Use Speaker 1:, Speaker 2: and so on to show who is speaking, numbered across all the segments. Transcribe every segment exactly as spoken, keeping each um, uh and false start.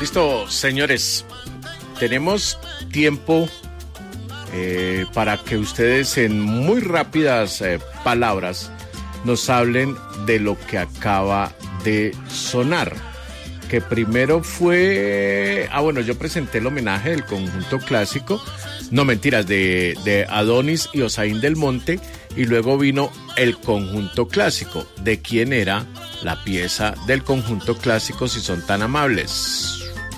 Speaker 1: Listo, señores, tenemos tiempo eh, para que ustedes en muy rápidas eh, palabras nos hablen de lo que acaba de sonar, que primero fue, ah bueno, yo presenté el homenaje del conjunto clásico, no mentiras, de, de Adonis y Osaín del Monte, y luego vino el conjunto clásico. ¿De quién era la pieza del conjunto clásico, si son tan amables?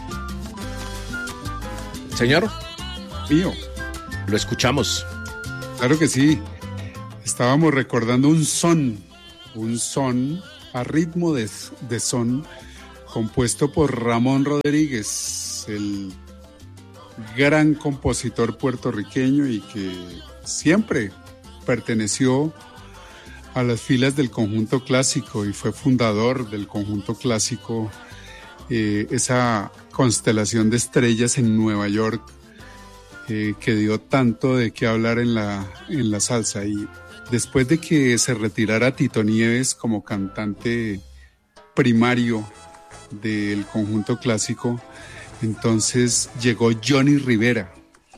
Speaker 1: Señor.
Speaker 2: Mío.
Speaker 1: Lo escuchamos.
Speaker 2: Claro que sí. Estábamos recordando un son, un son a ritmo de, de son, compuesto por Ramón Rodríguez, el gran compositor puertorriqueño y que siempre perteneció a las filas del conjunto clásico y fue fundador del conjunto clásico, eh, esa constelación de estrellas en Nueva York, eh, que dio tanto de qué hablar en la, en la salsa. Y después de que se retirara Tito Nieves como cantante primario del conjunto clásico, entonces llegó Johnny Rivera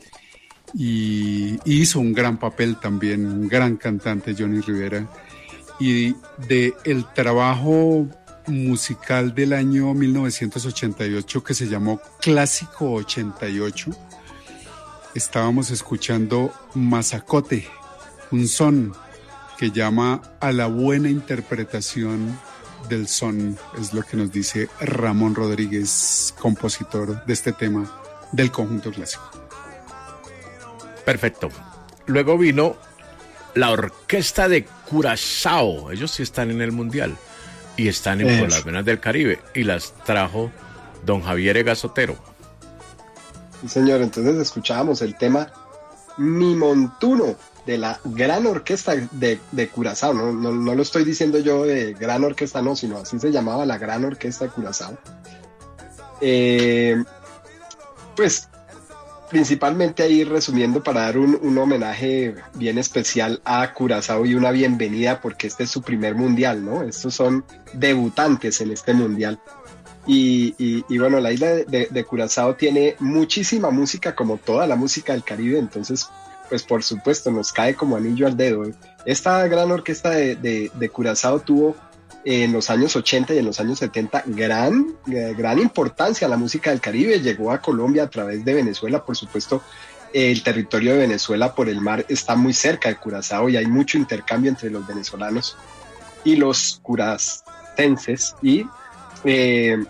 Speaker 2: y hizo un gran papel también, un gran cantante Johnny Rivera. Y de el trabajo musical del año mil novecientos ochenta y ocho que se llamó Clásico ochenta y ocho, estábamos escuchando Mazacote, un son que llama a la buena interpretación del son, es lo que nos dice Ramón Rodríguez, compositor de este tema del conjunto clásico.
Speaker 1: Perfecto. Luego vino la orquesta de Curazao, ellos sí están en el Mundial y están en Por las Venas del Caribe, y las trajo don Javier Egasotero.
Speaker 3: Sí, señor, entonces escuchábamos el tema Mi Montuno de la gran orquesta de, de Curazao. No, no, no lo estoy diciendo yo de gran orquesta, no, sino así se llamaba, la gran orquesta de Curazao. Eh, pues principalmente ahí resumiendo para dar un, un homenaje bien especial a Curazao y una bienvenida, porque este es su primer mundial, ¿no? Estos son debutantes en este mundial. Y, y, y bueno, la isla de, de, de Curazao tiene muchísima música, como toda la música del Caribe, entonces pues por supuesto nos cae como anillo al dedo. Esta gran orquesta de, de, de Curazao tuvo en los años ochenta y en los años setenta gran, gran importancia a la música del Caribe. Llegó a Colombia a través de Venezuela, por supuesto. El territorio de Venezuela por el mar está muy cerca de Curazao y hay mucho intercambio entre los venezolanos y los curacenses, y eh,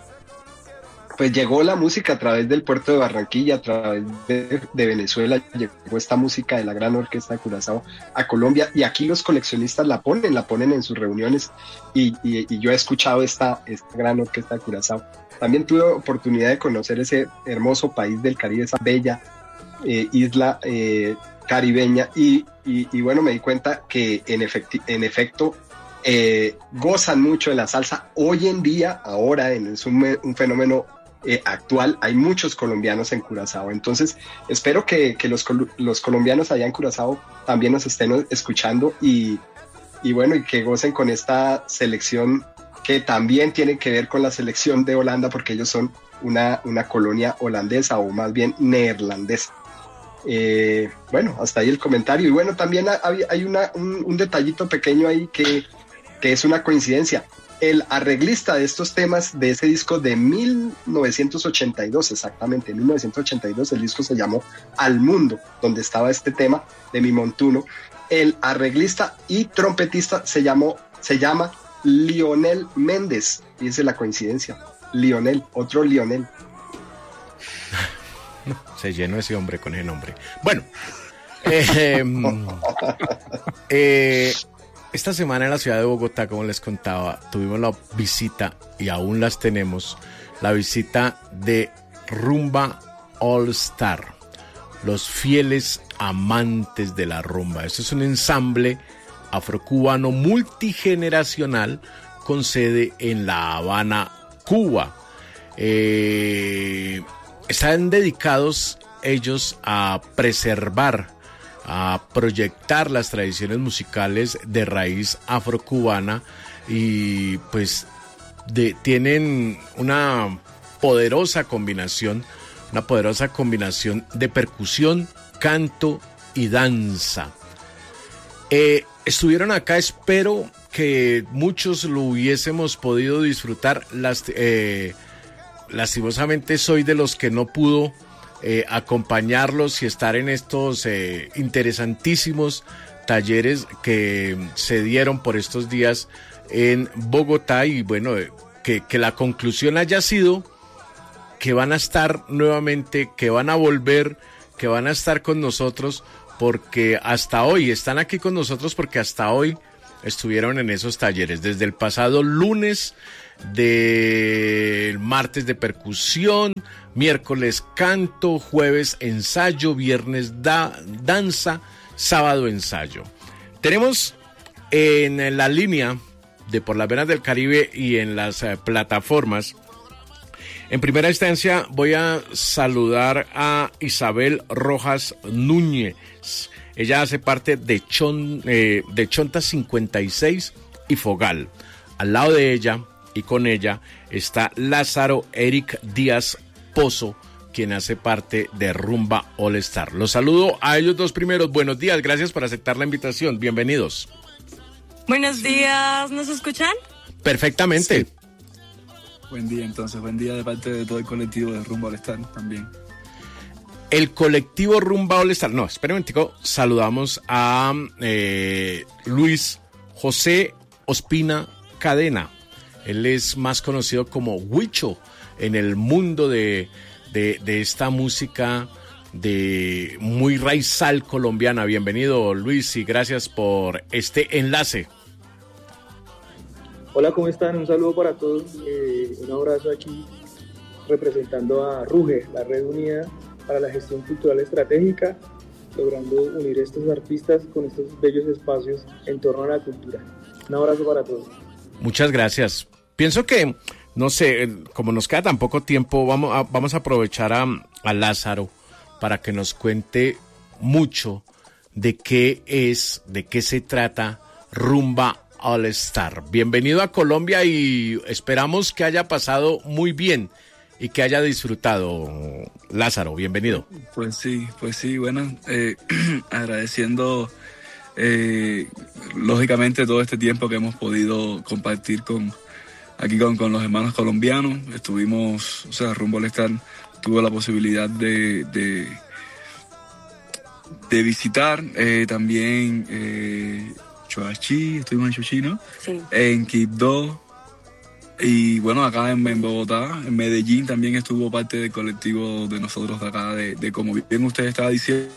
Speaker 3: pues llegó la música a través del puerto de Barranquilla, a través de, de Venezuela, llegó esta música de la gran orquesta de Curazao a Colombia, y aquí los coleccionistas la ponen, la ponen en sus reuniones, y, y, y yo he escuchado esta, esta gran orquesta de Curazao. También tuve oportunidad de conocer ese hermoso país del Caribe, esa bella eh, isla eh, caribeña, y, y, y bueno, me di cuenta que en, efecti- en efecto eh, gozan mucho de la salsa. Hoy en día, ahora, en, es un, un fenómeno Eh, actual, hay muchos colombianos en Curazao, entonces espero que, que los, los colombianos allá en Curazao también nos estén escuchando, y, y bueno, y que gocen con esta selección que también tiene que ver con la selección de Holanda, porque ellos son una, una colonia holandesa, o más bien neerlandesa. Eh, bueno, hasta ahí el comentario. Y bueno, también hay, hay una, un, un detallito pequeño ahí que, que es una coincidencia. El arreglista de estos temas de ese disco de mil novecientos ochenta y dos, exactamente, en mil novecientos ochenta y dos, el disco se llamó Al Mundo, donde estaba este tema de Mi Montuno. El arreglista y trompetista se llamó, se llama Lionel Méndez, y esa es la coincidencia. Lionel, otro Lionel.
Speaker 1: Se llenó ese hombre con ese nombre. Bueno, eh, eh, esta semana en la ciudad de Bogotá, como les contaba, tuvimos la visita, y aún las tenemos, la visita de Rumba All Star, los fieles amantes de la rumba. Este es un ensamble afrocubano multigeneracional con sede en La Habana, Cuba. Eh, están dedicados ellos a preservar, a proyectar las tradiciones musicales de raíz afrocubana, y pues de, tienen una poderosa combinación, una poderosa combinación de percusión, canto y danza. Eh, estuvieron acá, espero que muchos lo hubiésemos podido disfrutar. Las, eh, lastimosamente soy de los que no pudo eh, acompañarlos y estar en estos eh, interesantísimos talleres que se dieron por estos días en Bogotá, y bueno, eh, que, que la conclusión haya sido que van a estar nuevamente, que van a volver, que van a estar con nosotros, porque hasta hoy están aquí con nosotros, porque hasta hoy estuvieron en esos talleres, desde el pasado lunes, del martes de percusión, miércoles canto, jueves ensayo, viernes da, danza, sábado ensayo. Tenemos en la línea de Por las Venas del Caribe y en las eh, plataformas. En primera instancia voy a saludar a Isabel Rojas Núñez. Ella hace parte de, Chon, eh, de Chonta cincuenta y seis y Fogal. Al lado de ella y con ella está Lázaro Eric Díaz Pozo, quien hace parte de Rumba All Star. Los saludo a ellos dos primeros. Buenos días, gracias por aceptar la invitación. Bienvenidos.
Speaker 4: Buenos días, ¿nos escuchan?
Speaker 1: Perfectamente. Sí.
Speaker 5: Buen día, entonces, buen día de parte de todo el colectivo de Rumba All Star también.
Speaker 1: El colectivo Rumba All Star, no, espera un momentico, saludamos a eh, Luis José Ospina Cadena. Él es más conocido como Huicho en el mundo de, de, de esta música de muy raizal colombiana. Bienvenido, Luis, y gracias por este enlace.
Speaker 6: Hola, ¿cómo están? Un saludo para todos, eh, un abrazo aquí representando a RUGE, la Red Unida para la Gestión Cultural Estratégica, logrando unir estos artistas con estos bellos espacios en torno a la cultura. Un abrazo para todos.
Speaker 1: Muchas gracias. Pienso que, no sé, como nos queda tan poco tiempo, vamos a, vamos a aprovechar a, a Lázaro para que nos cuente mucho de qué es, de qué se trata Rumba All Star. Bienvenido a Colombia y esperamos que haya pasado muy bien y que haya disfrutado. Lázaro, bienvenido.
Speaker 5: Pues sí, pues sí, bueno, eh, agradeciendo eh, lógicamente todo este tiempo que hemos podido compartir con aquí con, con los hermanos colombianos. Estuvimos, o sea, Rumba All Star tuvo la posibilidad de, de, de visitar eh, también eh, Choachí, estuvimos en Choachí, ¿no?
Speaker 4: Sí.
Speaker 5: En Quibdó, y bueno, acá en, en Bogotá, en Medellín también estuvo parte del colectivo de nosotros de acá, de, de como bien usted estaba diciendo.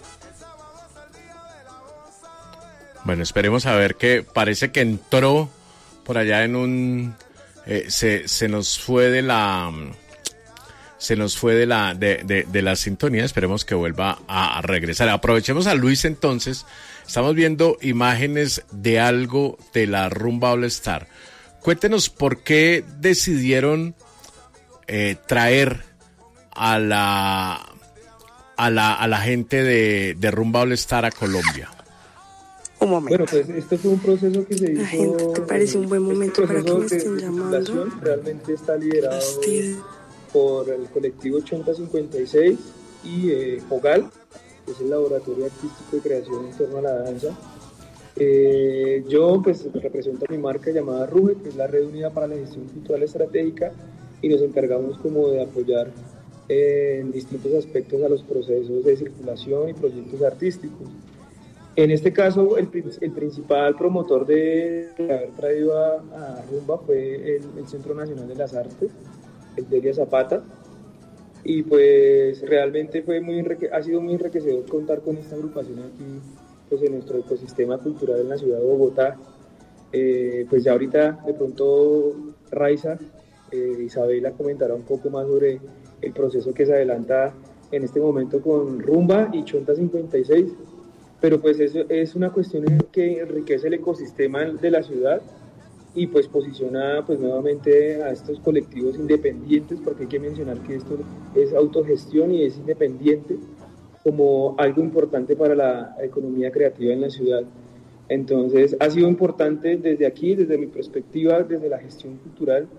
Speaker 1: Bueno, esperemos a ver, que parece que entró por allá en un... Eh, se, se nos fue de la... Se nos fue de la, de, de, de la sintonía, esperemos que vuelva a, a regresar. Aprovechemos a Luis entonces. Estamos viendo imágenes de algo de la Rumba All Star. Cuéntenos por qué decidieron eh, traer a la, a la, a la gente de, de Rumba All Star a Colombia.
Speaker 4: Un momento.
Speaker 6: Bueno, pues este fue un proceso que se hizo...
Speaker 4: La gente, ¿te parece un buen momento
Speaker 6: este
Speaker 4: para que me estén
Speaker 6: de
Speaker 4: llamando?
Speaker 6: Realmente está liderado
Speaker 4: Hostia.
Speaker 6: por el colectivo Chonta cincuenta y seis y eh, Fogal, que es el laboratorio artístico de creación en torno a la danza. Eh, yo pues represento a mi marca llamada RUGE, que es la Red Unida para la Gestión Cultural Estratégica, y nos encargamos como de apoyar eh, en distintos aspectos a los procesos de circulación y proyectos artísticos. En este caso, el, el principal promotor de, de haber traído a, a Rumba fue el, el Centro Nacional de las Artes, el Delia Zapata, y pues realmente fue muy ha sido muy enriquecedor contar con esta agrupación aquí, pues en nuestro ecosistema cultural en la ciudad de Bogotá. Eh, pues ya ahorita de pronto Raiza, eh, Isabela comentará un poco más sobre el proceso que se adelanta en este momento con Rumba y Chonta cincuenta y seis, pero pues eso es una cuestión que enriquece el ecosistema de la ciudad y pues posiciona pues nuevamente a estos colectivos independientes, porque hay que mencionar que esto es autogestión y es independiente, como algo importante para la economía creativa en la ciudad. Entonces ha sido importante desde aquí, desde mi perspectiva, desde la gestión cultural,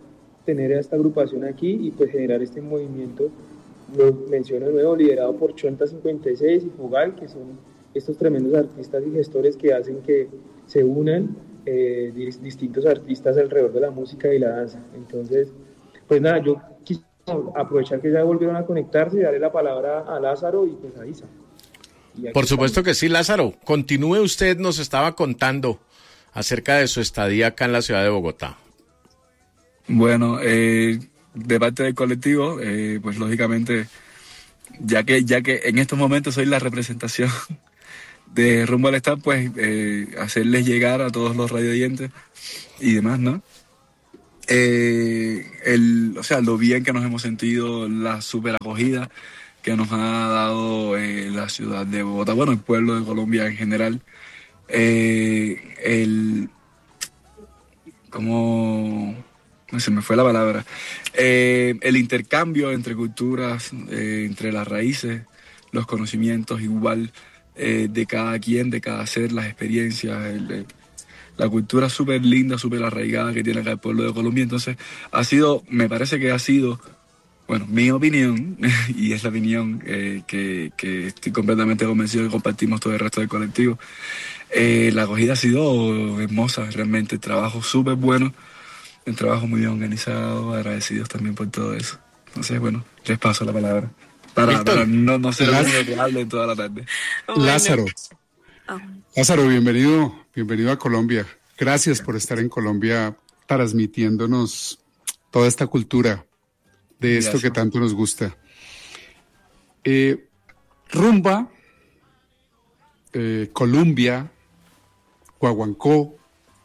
Speaker 6: tener a esta agrupación aquí y pues generar este movimiento, lo menciono de nuevo, liderado por Chonta cincuenta y seis y Fogal, que son estos tremendos artistas y gestores que hacen que se unan eh, distintos artistas alrededor de la música y la danza. Entonces, pues nada, yo quisiera aprovechar que ya volvieron a conectarse y darle la palabra a Lázaro y pues a Isa.
Speaker 1: Por supuesto estamos. Que sí, Lázaro. Continúe usted, nos estaba contando acerca de su estadía acá en la ciudad de Bogotá.
Speaker 5: Bueno, eh, de parte del colectivo, eh, pues lógicamente, ya que ya que en estos momentos soy la representación de Rumbo al Star, pues eh, hacerles llegar a todos los radioyentes y demás, ¿no? Eh, el, o sea, lo bien que nos hemos sentido, la super acogida que nos ha dado eh, la ciudad de Bogotá, bueno, el pueblo de Colombia en general, eh, el, como, no se me fue la palabra, eh, el intercambio entre culturas, eh, entre las raíces, los conocimientos igual eh, de cada quien, de cada ser, las experiencias, el, el, la cultura súper linda, súper arraigada que tiene acá el pueblo de Colombia. Entonces ha sido, me parece que ha sido, bueno, mi opinión, y es la opinión eh, que, que estoy completamente convencido que compartimos todo el resto del colectivo, eh, la acogida ha sido hermosa, realmente, el trabajo súper bueno, el trabajo muy bien organizado, agradecidos también por todo eso. Entonces, bueno, les paso la palabra, para, para no, no ser el único que hable toda la tarde.
Speaker 2: Bueno. Lázaro, oh. Lázaro, bienvenido, bienvenido a Colombia. Gracias por estar en Colombia transmitiéndonos toda esta cultura de esto Gracias. Que tanto nos gusta. Eh, rumba, eh, Colombia, guaguancó,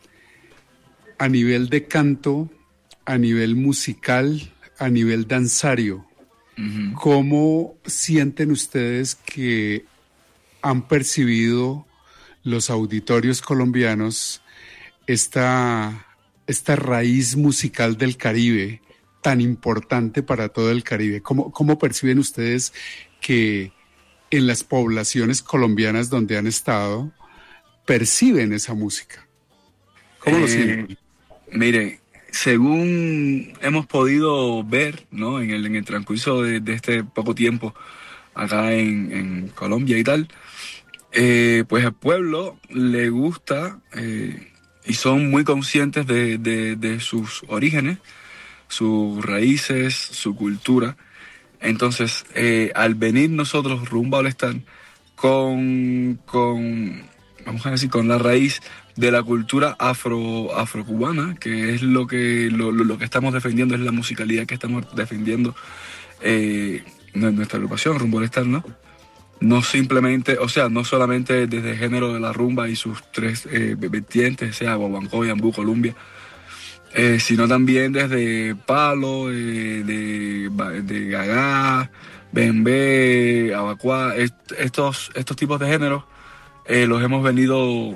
Speaker 2: a nivel de canto, a nivel musical, a nivel danzario, uh-huh. ¿Cómo sienten ustedes que han percibido los auditorios colombianos esta, esta raíz musical del Caribe tan importante para todo el Caribe? ¿Cómo, cómo perciben ustedes que en las poblaciones colombianas donde han estado perciben esa música? ¿Cómo eh, lo sienten?
Speaker 5: Mire, según hemos podido ver, ¿no?, en el, en el transcurso de, de este poco tiempo acá en, en Colombia y tal, eh, pues al pueblo le gusta eh, y son muy conscientes de, de, de sus orígenes, sus raíces, su cultura. Entonces, eh, al venir nosotros rumbo al stand con, con, vamos a decir, con la raíz de la cultura afro, afrocubana, que es lo que, lo, lo, lo que estamos defendiendo, es la musicalidad que estamos defendiendo eh, en nuestra agrupación, Rumbo al stand, ¿no? No simplemente, o sea, no solamente desde el género de la rumba y sus tres eh, vertientes, sea guaguancó, yambú, Colombia, Eh, sino también desde palo, eh, de, de gagá, bembé, abacuá, est estos, estos tipos de géneros eh, los hemos venido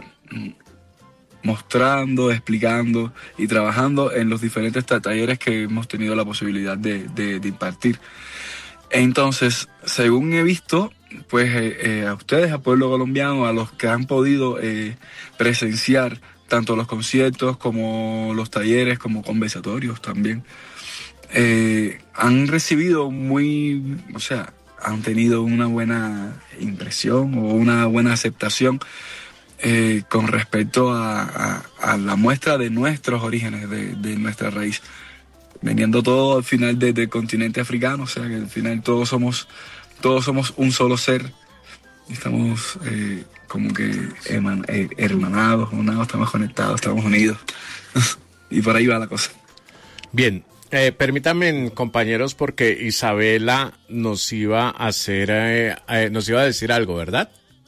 Speaker 5: mostrando, explicando y trabajando en los diferentes talleres que hemos tenido la posibilidad de, de, de impartir. Entonces, según he visto, pues eh, eh, a ustedes, al pueblo colombiano, a los que han podido eh, presenciar tanto los conciertos como los talleres, como conversatorios también, eh, han recibido muy, o sea, han tenido una buena impresión o una buena aceptación eh, con respecto a, a, a la muestra de nuestros orígenes, de, de nuestra raíz. Veniendo todo al final de, del continente africano, o sea que al final todos somos, todos somos un solo ser. Estamos eh, como que herman, eh, hermanados, unados, estamos conectados, estamos unidos. Y por ahí va la cosa.
Speaker 1: Bien, eh, permítanme, compañeros, porque Isabela nos iba a hacer, eh, eh, nos iba a decir algo, ¿verdad?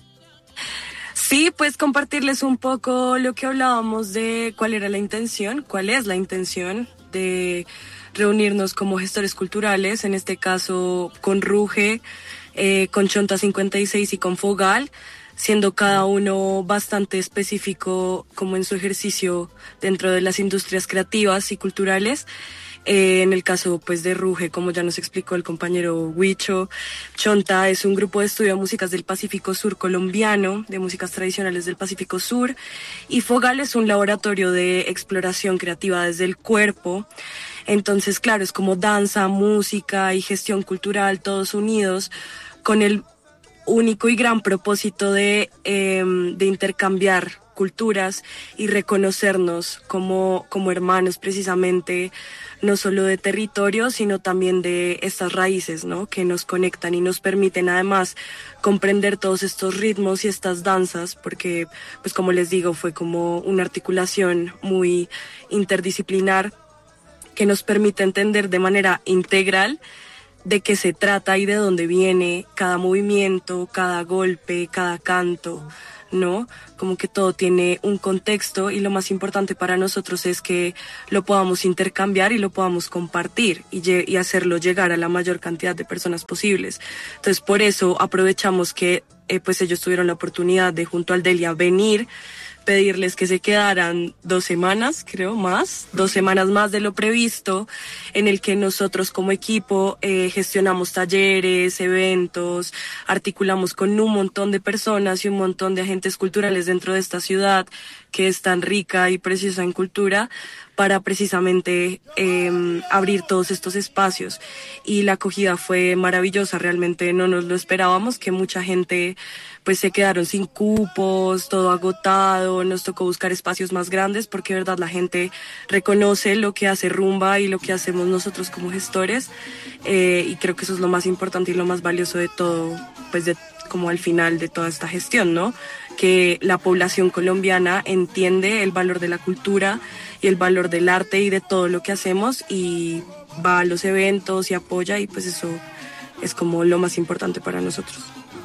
Speaker 4: Sí, pues compartirles un poco lo que hablábamos de cuál era la intención, cuál es la intención de reunirnos como gestores culturales, en este caso con Ruge, eh, con Chonta cincuenta y seis y con Fogal, siendo cada uno bastante específico como en su ejercicio dentro de las industrias creativas y culturales. Eh, en el caso pues de Ruge, como ya nos explicó el compañero Huicho, Chonta es un grupo de estudio de músicas del Pacífico Sur colombiano, de músicas tradicionales del Pacífico Sur, y Fogal es un laboratorio de exploración creativa desde el cuerpo, Entonces, claro, es como danza, música y gestión cultural, todos unidos con el único y gran propósito de, eh, de intercambiar culturas y reconocernos como, como hermanos precisamente, no solo de territorio, sino también de estas raíces, ¿no? Que nos conectan y nos permiten además comprender todos estos ritmos y estas danzas, porque, pues como les digo, fue como una articulación muy interdisciplinar que nos permite entender de manera integral de qué se trata y de dónde viene cada movimiento, cada golpe, cada canto, ¿no? Como que todo tiene un contexto y lo más importante para nosotros es que lo podamos intercambiar y lo podamos compartir y, y hacerlo llegar a la mayor cantidad de personas posibles. Entonces, por eso aprovechamos que eh, pues ellos tuvieron la oportunidad de junto al Delia venir, pedirles que se quedaran dos semanas, creo, más, dos semanas más de lo previsto, en el que nosotros como equipo eh, gestionamos talleres, eventos, articulamos con un montón de personas y un montón de agentes culturales dentro de esta ciudad que es tan rica y preciosa en cultura, para precisamente eh, abrir todos estos espacios. Y la acogida fue maravillosa, realmente no nos lo esperábamos, que mucha gente pues se quedaron sin cupos, todo agotado, nos tocó buscar espacios más grandes porque de verdad la gente reconoce lo que hace Rumba y lo que hacemos nosotros como gestores, eh, y creo que eso es lo más importante y lo más valioso de todo, pues de como al final de toda esta gestión, ¿no? Que la población colombiana entiende el valor de la cultura y el valor del arte y de todo lo que hacemos y va a los eventos y apoya, y pues eso es como lo más importante para nosotros.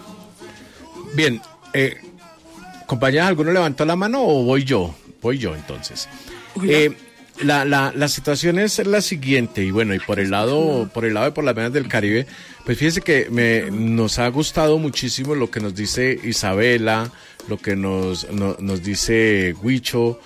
Speaker 1: Bien, eh, compañeras, ¿alguno levantó la mano o voy yo? Voy yo entonces. Eh, la, la, la situación es la siguiente, y bueno, y por el lado, por el lado de por las venas del Caribe, pues fíjese que me, nos ha gustado muchísimo lo que nos dice Isabela, lo que nos, no, nos dice Huicho,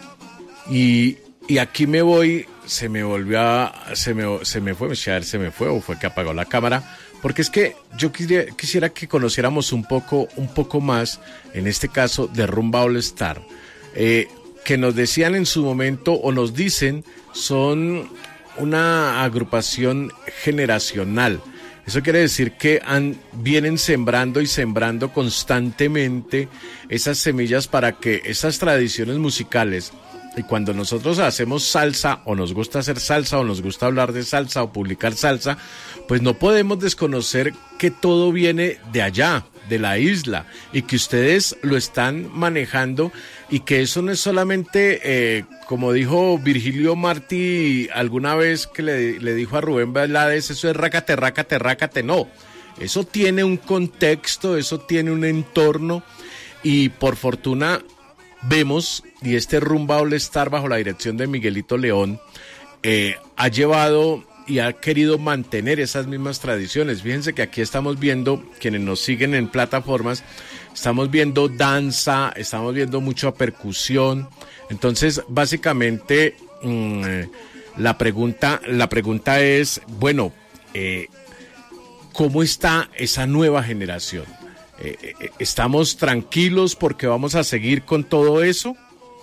Speaker 1: y, y aquí me voy, se me volvió a, se me, se me fue, se me fue, o fue que apagó la cámara, porque es que yo quisiera, quisiera que conociéramos un poco, un poco más, en este caso, de Rumba All Star, eh, que nos decían en su momento, o nos dicen, son una agrupación generacional. Eso quiere decir que han, vienen sembrando y sembrando constantemente esas semillas para que esas tradiciones musicales, y cuando nosotros hacemos salsa, o nos gusta hacer salsa, o nos gusta hablar de salsa, o publicar salsa, pues no podemos desconocer que todo viene de allá, de la isla, y que ustedes lo están manejando, y que eso no es solamente, eh, como dijo Virgilio Martí alguna vez que le, le dijo a Rubén Blades, eso es rácate, rácate, rácate, no. Eso tiene un contexto, eso tiene un entorno, y por fortuna vemos, y este Rumba All Star bajo la dirección de Miguelito León eh, ha llevado y ha querido mantener esas mismas tradiciones. Fíjense que aquí estamos viendo, quienes nos siguen en plataformas, estamos viendo danza, estamos viendo mucha percusión. Entonces, básicamente, mmm, la pregunta, la pregunta es, bueno, eh, ¿cómo está esa nueva generación? Eh, eh, ¿Estamos tranquilos porque vamos a seguir con todo eso?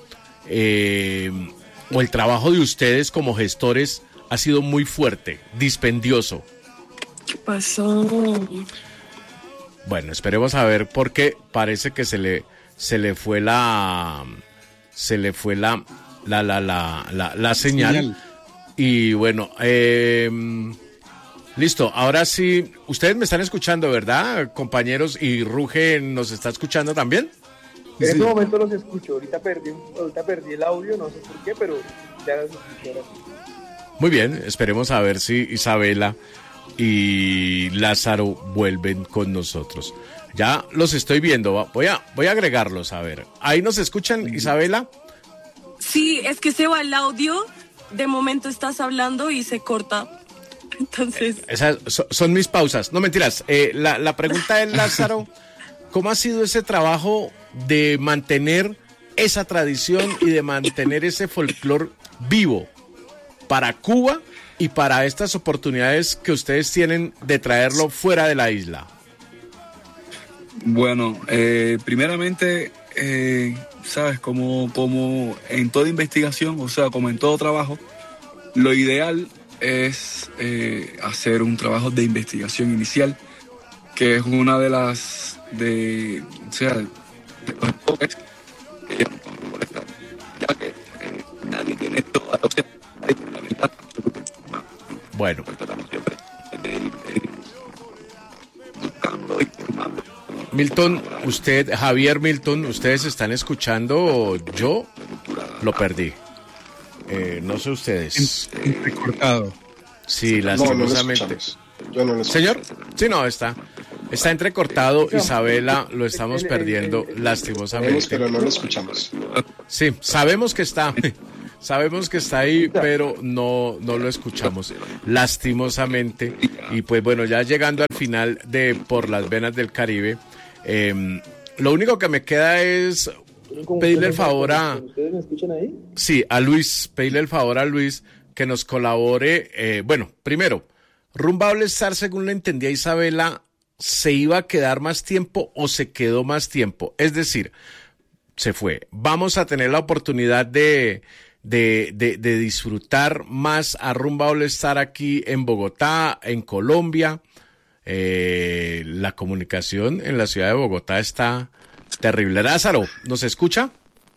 Speaker 1: Eh, ¿O el trabajo de ustedes como gestores ha sido muy fuerte, dispendioso?
Speaker 4: ¿Qué pasó?
Speaker 1: Bueno, esperemos a ver, porque parece que se le se le fue la se le fue la la la la la, la señal. señal y bueno, eh, listo, ahora sí, ustedes me están escuchando, ¿verdad, compañeros? Y Ruge nos está escuchando también.
Speaker 6: En sí. Este momento los escucho, ahorita perdí, ahorita perdí el audio, no sé por qué, pero ya los escucho ahora sí.
Speaker 1: Muy bien, esperemos a ver si Isabela y Lázaro vuelven con nosotros. Ya los estoy viendo, voy a, voy a agregarlos, a ver. ¿Ahí nos escuchan, Isabela?
Speaker 4: Sí, es que se va el audio, de momento estás hablando y se corta. Entonces...
Speaker 1: Eh, esas son, son mis pausas, no mentiras. Eh, la, la pregunta es, Lázaro, ¿cómo ha sido ese trabajo de mantener esa tradición y de mantener ese folclore vivo para Cuba y para estas oportunidades que ustedes tienen de traerlo fuera de la isla?
Speaker 5: Bueno, eh, primeramente, eh, sabes, como, como en toda investigación, o sea, como en todo trabajo, Lo ideal es eh, hacer un trabajo de investigación inicial, que es una de las, de, o sea, de los enfoques que ya que eh, nadie tiene toda la opción, nadie tiene la ventaja.
Speaker 1: Bueno. Milton, usted, Javier Milton, ¿ustedes están escuchando o yo lo perdí? Eh, no sé ustedes.
Speaker 2: Entrecortado.
Speaker 1: Sí, lastimosamente.
Speaker 3: No, no yo no lo
Speaker 1: Señor, sí, no, está. Está entrecortado, Isabela, lo estamos perdiendo lastimosamente.
Speaker 3: Pero no lo escuchamos.
Speaker 1: Sí, sabemos que está. Sabemos que está ahí, pero no, no lo escuchamos, lastimosamente. Y pues bueno, ya llegando al final de Por las Venas del Caribe, eh, lo único que me queda es pedirle el favor a...
Speaker 6: ¿Ustedes me escuchan ahí?
Speaker 1: Sí, a Luis, pedirle el favor a Luis que nos colabore. Eh, bueno, primero, Rumba All Star, según le entendía Isabela, ¿se iba a quedar más tiempo o se quedó más tiempo? Es decir, se fue. Vamos a tener la oportunidad de... De, de, de disfrutar más a Rumba All Star aquí en Bogotá, en Colombia. Eh, la comunicación en la ciudad de Bogotá está terrible. Lázaro, ¿nos escucha?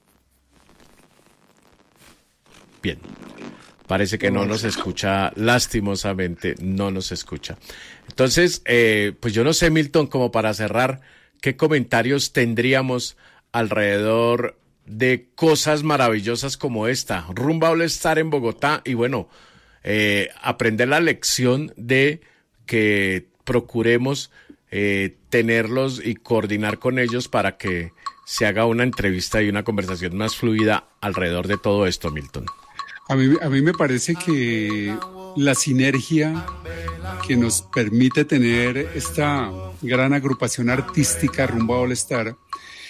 Speaker 1: Bien. Parece que no nos escucha, lastimosamente no nos escucha. Entonces, eh, pues yo no sé, Milton, como para cerrar, ¿qué comentarios tendríamos alrededor de cosas maravillosas como esta? Rumba All Star en Bogotá y bueno, eh, aprender la lección de que procuremos eh, tenerlos y coordinar con ellos para que se haga una entrevista y una conversación más fluida alrededor de todo esto, Milton.
Speaker 2: A mí, a mí me parece que la sinergia que nos permite tener esta gran agrupación artística Rumba All Star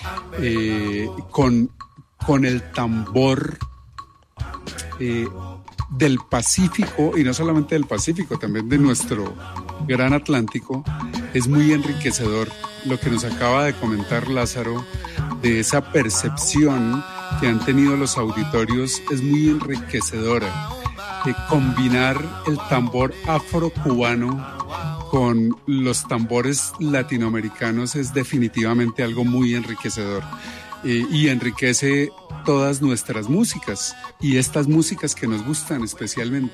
Speaker 2: eh, con con el tambor eh, del Pacífico, y no solamente del Pacífico, también de nuestro gran Atlántico, es muy enriquecedor. Lo que nos acaba de comentar Lázaro, de esa percepción que han tenido los auditorios, es muy enriquecedora. Eh, combinar el tambor afrocubano con los tambores latinoamericanos es definitivamente algo muy enriquecedor. Eh, y enriquece todas nuestras músicas y estas músicas que nos gustan especialmente.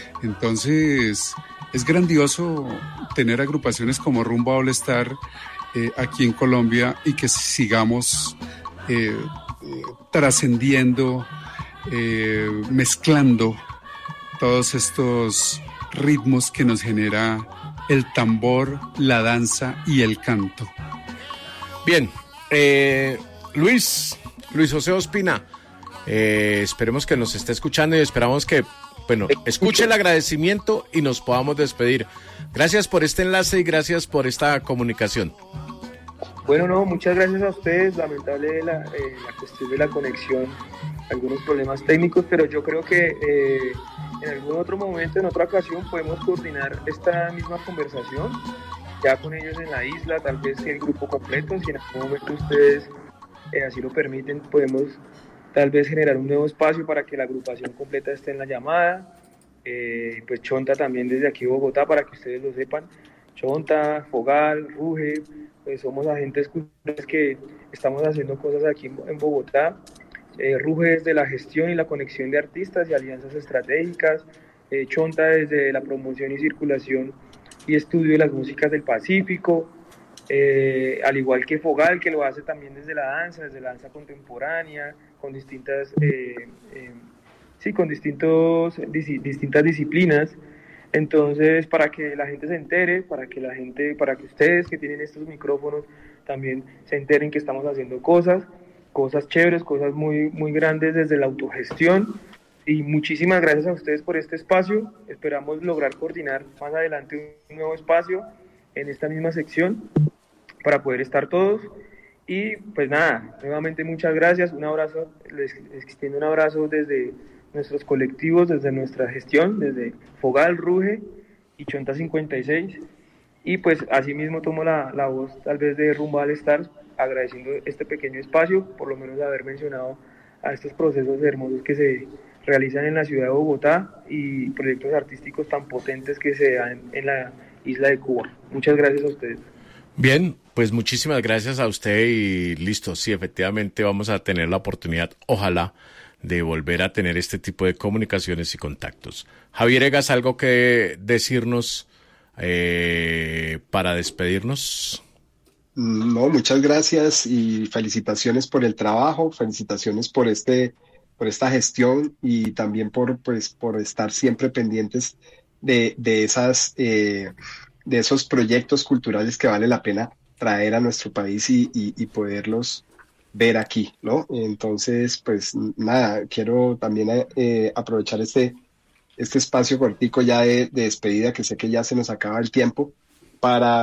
Speaker 2: Entonces es grandioso tener agrupaciones como Rumba All Star eh, aquí en Colombia y que sigamos eh, eh, trascendiendo, eh, mezclando todos estos ritmos que nos genera el tambor, la danza y el canto.
Speaker 1: Bien, eh... Luis, Luis José Ospina, eh, esperemos que nos esté escuchando y esperamos que, bueno, escuche el agradecimiento y nos podamos despedir. Gracias por este enlace y gracias por esta comunicación.
Speaker 6: Bueno, no, muchas gracias a ustedes. Lamentable la, eh, la cuestión de la conexión, algunos problemas técnicos, pero yo creo que eh, en algún otro momento, en otra ocasión, podemos coordinar esta misma conversación, ya con ellos en la isla, tal vez el grupo completo, si en algún momento ustedes... Eh, así lo permiten, podemos tal vez generar un nuevo espacio para que la agrupación completa esté en la llamada. Eh, pues Chonta también desde aquí Bogotá, para que ustedes lo sepan. Chonta, Fogal, Ruge, pues somos agentes culturales que estamos haciendo cosas aquí en Bogotá. Eh, Ruge desde la gestión y la conexión de artistas y alianzas estratégicas. Eh, Chonta desde la promoción y circulación y estudio de las músicas del Pacífico. Eh, al igual que Fogal, que lo hace también desde la danza, desde la danza contemporánea, con distintas, eh, eh, sí, con distintos, dis, distintas disciplinas. Entonces, para que la gente se entere, para que la gente, para que ustedes que tienen estos micrófonos también se enteren que estamos haciendo cosas, cosas chéveres, cosas muy, muy grandes desde la autogestión. Y muchísimas gracias a ustedes por este espacio. Esperamos lograr coordinar más adelante un nuevo espacio en esta misma sección para poder estar todos. Y pues nada, nuevamente muchas gracias, un abrazo, les extiendo un abrazo desde nuestros colectivos, desde nuestra gestión, desde Fogal, Ruge y Chonta cincuenta y seis, y pues asimismo tomo la, la voz tal vez de Rumba All Star, agradeciendo este pequeño espacio, por lo menos haber mencionado a estos procesos hermosos que se realizan en la ciudad de Bogotá y proyectos artísticos tan potentes que se dan en la isla de Cuba. Muchas gracias a ustedes.
Speaker 1: Bien, pues muchísimas gracias a usted y listo, sí, efectivamente vamos a tener la oportunidad, ojalá, de volver a tener este tipo de comunicaciones y contactos. Javier Egas, ¿algo que decirnos eh, para despedirnos?
Speaker 3: No, muchas gracias y felicitaciones por el trabajo, felicitaciones por este, por esta gestión y también por, pues, por estar siempre pendientes de, de esas, eh, de esos proyectos culturales que vale la pena traer a nuestro país y, y, y poderlos ver aquí, ¿no? Entonces, pues nada, quiero también eh, aprovechar este, este espacio cortico ya de, de despedida, que sé que ya se nos acaba el tiempo, para